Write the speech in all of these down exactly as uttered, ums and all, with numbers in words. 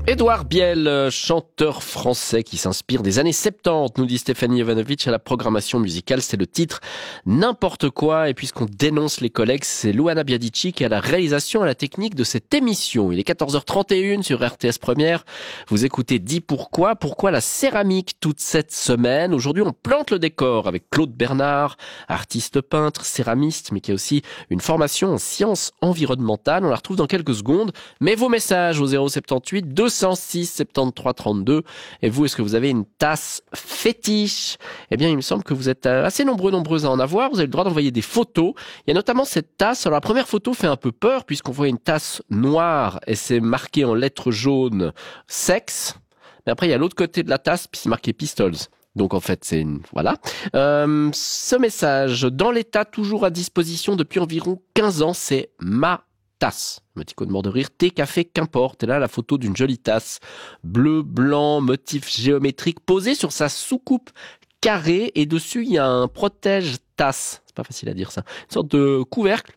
Édouard Biel, chanteur français qui s'inspire des années soixante-dix, nous dit Stéphanie Jovanovic à la programmation musicale. C'est le titre N'importe quoi. Et puisqu'on dénonce les collègues, c'est Louana Biadici qui a la réalisation et la technique de cette émission. Il est quatorze heures trente et une sur R T S Première. Vous écoutez Dis pourquoi. Pourquoi la céramique toute cette semaine? Aujourd'hui, on plante le décor avec Claude Bernard, artiste peintre, céramiste, mais qui a aussi une formation en sciences environnementales. On la retrouve dans quelques secondes. Mais vos messages au zéro soixante-dix-huit deux cent six soixante-treize trente-deux. Et vous, est-ce que vous avez une tasse fétiche? Eh bien, il me semble que vous êtes assez nombreux, nombreuses à en avoir. Vous avez le droit d'envoyer des photos. Il y a notamment cette tasse. Alors, la première photo fait un peu peur puisqu'on voit une tasse noire et c'est marqué en lettres jaunes sexe. Mais après, il y a l'autre côté de la tasse, puis c'est marqué pistols. Donc en fait, c'est une... Voilà. Euh, ce message, dans l'état toujours à disposition depuis environ quinze ans, c'est ma tasse. Petit code mort de rire, thé, café, qu'importe. Et là, la photo d'une jolie tasse bleu, blanc, motif géométrique posée sur sa soucoupe carrée. Et dessus, il y a un protège-tasse. C'est pas facile à dire ça. Une sorte de couvercle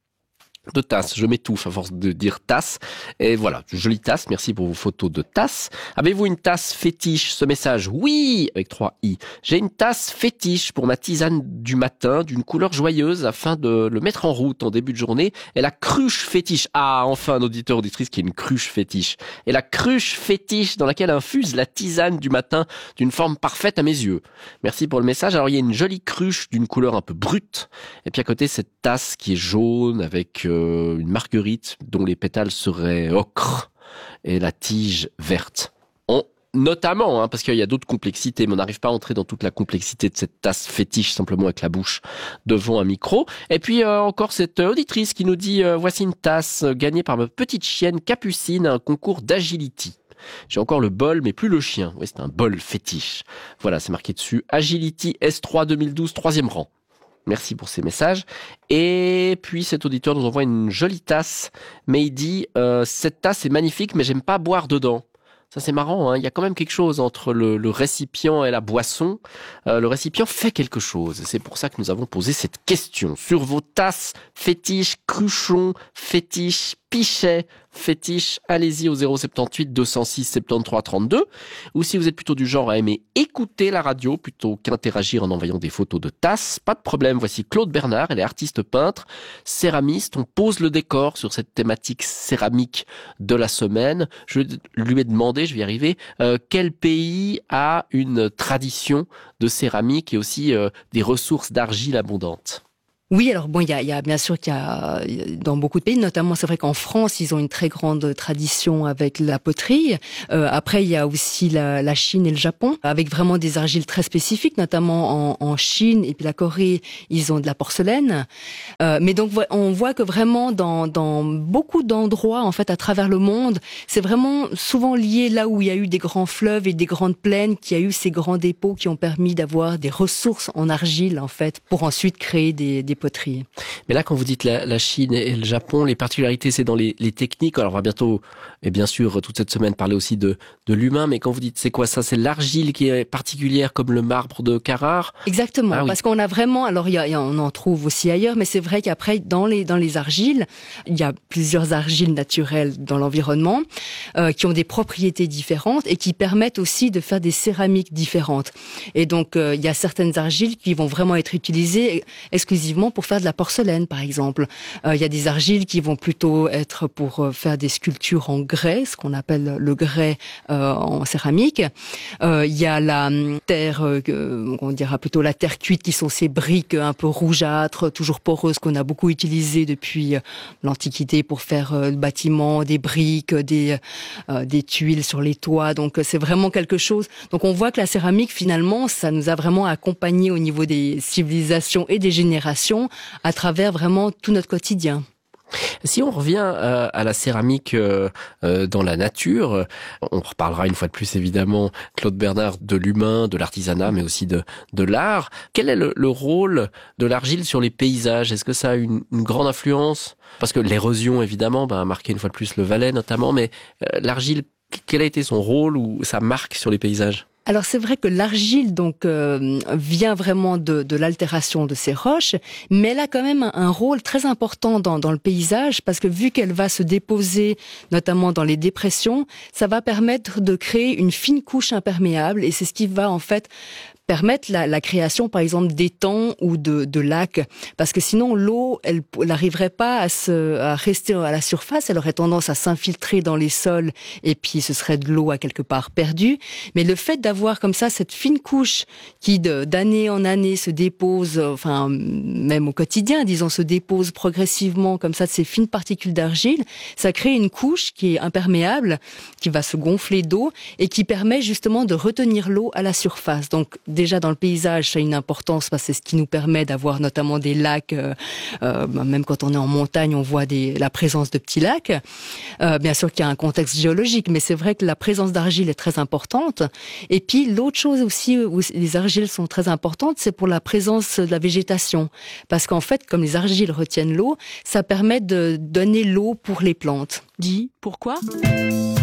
de tasse. Je m'étouffe à force de dire tasse. Et voilà, jolie tasse. Merci pour vos photos de tasse. Avez-vous une tasse fétiche? Ce message, oui, avec trois i. J'ai une tasse fétiche pour ma tisane du matin, d'une couleur joyeuse, afin de le mettre en route en début de journée. Et la cruche fétiche. Ah, enfin, un auditeur, auditrice qui a une cruche fétiche. Et la cruche fétiche dans laquelle infuse la tisane du matin d'une forme parfaite à mes yeux. Merci pour le message. Alors, il y a une jolie cruche d'une couleur un peu brute. Et puis à côté, cette tasse qui est jaune avec euh, une marguerite dont les pétales seraient ocre et la tige verte. On, notamment, hein, parce qu'il y a d'autres complexités, mais on n'arrive pas à entrer dans toute la complexité de cette tasse fétiche simplement avec la bouche devant un micro. Et puis euh, encore cette auditrice qui nous dit euh, voici une tasse gagnée par ma petite chienne Capucine à un concours d'agility. J'ai encore le bol, mais plus le chien. Oui, c'est un bol fétiche. Voilà, c'est marqué dessus. Agility S trois deux mille douze, troisième rang. Merci pour ces messages. Et puis cet auditeur nous envoie une jolie tasse, mais il dit euh, cette tasse est magnifique, mais j'aime pas boire dedans. Ça c'est marrant, hein. Il y a quand même quelque chose entre le, le récipient et la boisson. Euh, le récipient fait quelque chose. C'est pour ça que nous avons posé cette question sur vos tasses fétiches, cruchons, fétiches, pichets, fétiches. Allez-y au zéro soixante-dix-huit deux cent six soixante-treize trente-deux. Ou si vous êtes plutôt du genre à aimer écouter la radio plutôt qu'interagir en envoyant des photos de tasses, pas de problème. Voici Claude Bernard, elle est artiste peintre, céramiste. On pose le décor sur cette thématique céramique de la semaine. Je lui ai demandé, je vais y arriver, euh, quel pays a une tradition de céramique et aussi euh, des ressources d'argile abondantes? Oui, alors bon, il y a, il y a bien sûr qu'il y a dans beaucoup de pays, notamment c'est vrai qu'en France ils ont une très grande tradition avec la poterie. Euh, après il y a aussi la, la Chine et le Japon avec vraiment des argiles très spécifiques, notamment en, en Chine et puis la Corée ils ont de la porcelaine. Euh, mais donc on voit que vraiment dans, dans beaucoup d'endroits en fait à travers le monde, c'est vraiment souvent lié là où il y a eu des grands fleuves et des grandes plaines, qu'il y a eu ces grands dépôts qui ont permis d'avoir des ressources en argile en fait pour ensuite créer des, des poterie. Mais là, quand vous dites la, la Chine et le Japon, les particularités, c'est dans les, les techniques. Alors, on va bientôt, et bien sûr, toute cette semaine, parler aussi de, de l'humain. Mais quand vous dites, c'est quoi ça? C'est l'argile qui est particulière, comme le marbre de Carrare? Exactement, ah, oui. Parce qu'on a vraiment, alors il y a, y a, on en trouve aussi ailleurs, mais c'est vrai qu'après, dans les dans les argiles, il y a plusieurs argiles naturelles dans l'environnement euh, qui ont des propriétés différentes et qui permettent aussi de faire des céramiques différentes. Et donc, euh, il y a certaines argiles qui vont vraiment être utilisées exclusivement pour faire de la porcelaine, par exemple. Euh, il y a des argiles qui vont plutôt être pour euh, faire des sculptures en grès, ce qu'on appelle le grès euh, en céramique. Euh, il y a la terre, euh, on dira plutôt la terre cuite, qui sont ces briques un peu rougeâtres, toujours poreuses, qu'on a beaucoup utilisées depuis euh, l'Antiquité pour faire euh, le bâtiment, des briques, des euh, des tuiles sur les toits. Donc c'est vraiment quelque chose. Donc on voit que la céramique, finalement, ça nous a vraiment accompagnés au niveau des civilisations et des générations à travers vraiment tout notre quotidien. Si on revient euh, à la céramique euh, euh, dans la nature, on reparlera une fois de plus évidemment, Claude Bernard, de l'humain, de l'artisanat, mais aussi de, de l'art. Quel est le, le rôle de l'argile sur les paysages? Est-ce que ça a une, une grande influence? Parce que l'érosion, évidemment, ben, a marqué une fois de plus le Valais notamment, mais euh, l'argile, quel a été son rôle ou sa marque sur les paysages? Alors c'est vrai que l'argile donc euh, vient vraiment de, de l'altération de ces roches, mais elle a quand même un, un rôle très important dans, dans le paysage parce que vu qu'elle va se déposer notamment dans les dépressions, ça va permettre de créer une fine couche imperméable et c'est ce qui va en fait permettre la, la création, par exemple, d'étangs ou de, de lacs, parce que sinon l'eau, elle n'arriverait pas à, se, à rester à la surface, elle aurait tendance à s'infiltrer dans les sols, et puis ce serait de l'eau à quelque part perdue. Mais le fait d'avoir comme ça cette fine couche qui, de, d'année en année, se dépose, enfin même au quotidien, disons, se dépose progressivement comme ça de ces fines particules d'argile, ça crée une couche qui est imperméable, qui va se gonfler d'eau et qui permet justement de retenir l'eau à la surface. Donc déjà dans le paysage, ça a une importance parce que c'est ce qui nous permet d'avoir notamment des lacs. Euh, euh, même quand on est en montagne, on voit des, la présence de petits lacs. Euh, bien sûr qu'il y a un contexte géologique, mais c'est vrai que la présence d'argile est très importante. Et puis l'autre chose aussi où les argiles sont très importantes, c'est pour la présence de la végétation. Parce qu'en fait, comme les argiles retiennent l'eau, ça permet de donner l'eau pour les plantes. Dis, pourquoi ?